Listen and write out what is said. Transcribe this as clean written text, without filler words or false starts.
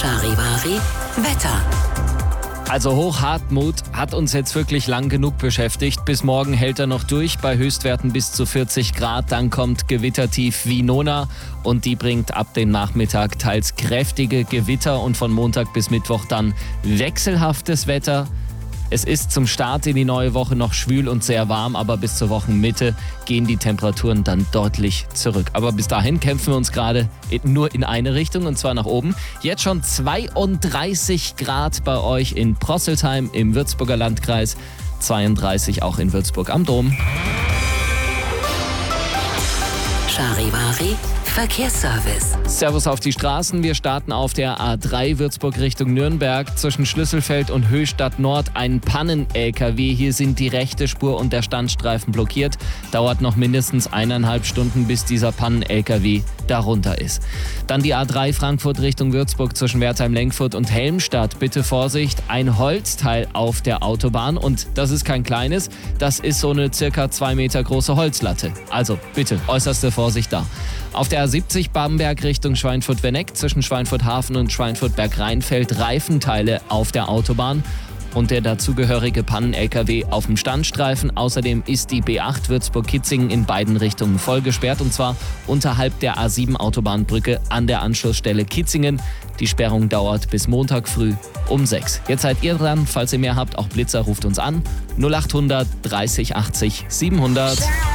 Charivari Wetter. Also Hochhartmut hat uns jetzt wirklich lang genug beschäftigt. Bis morgen hält er noch durch bei Höchstwerten bis zu 40 Grad. Dann kommt Gewittertief Winona und die bringt ab dem Nachmittag teils kräftige Gewitter und von Montag bis Mittwoch dann wechselhaftes Wetter. Es ist zum Start in die neue Woche noch schwül und sehr warm, aber bis zur Wochenmitte gehen die Temperaturen dann deutlich zurück. Aber bis dahin kämpfen wir uns gerade nur in eine Richtung, und zwar nach oben. Jetzt schon 32 Grad bei euch in Prosseltheim im Würzburger Landkreis, 32 auch in Würzburg am Dom. Charivari Verkehrsservice. Servus auf die Straßen. Wir starten auf der A3 Würzburg Richtung Nürnberg. Zwischen Schlüsselfeld und Höchstadt Nord ein Pannen-LKW. Hier sind die rechte Spur und der Standstreifen blockiert. Dauert noch mindestens 1,5 Stunden, bis dieser Pannen-LKW darunter ist. Dann die A3 Frankfurt Richtung Würzburg zwischen Wertheim-Lenkfurt und Helmstadt. Bitte Vorsicht, ein Holzteil auf der Autobahn. Und das ist kein kleines, das ist so eine circa 2 Meter große Holzlatte. Also bitte äußerste Vorsicht da. Auf der A70 Bamberg Richtung Schweinfurt-Wenneck zwischen Schweinfurt-Hafen und Schweinfurt-Bergrheinfeld Reifenteile auf der Autobahn und der dazugehörige Pannen-LKW auf dem Standstreifen. Außerdem ist die B8 Würzburg-Kitzingen in beiden Richtungen voll gesperrt, und zwar unterhalb der A7 Autobahnbrücke an der Anschlussstelle Kitzingen. Die Sperrung dauert bis Montag früh um 6. Jetzt seid ihr dran. Falls ihr mehr habt, auch Blitzer ruft uns an. 0800 30 80 700.